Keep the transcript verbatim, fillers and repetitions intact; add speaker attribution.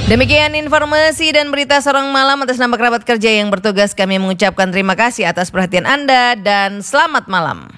Speaker 1: Demikian informasi dan berita Sorong Malam. Atas nama kerabat kerja yang bertugas, kami mengucapkan terima kasih atas perhatian Anda dan selamat malam.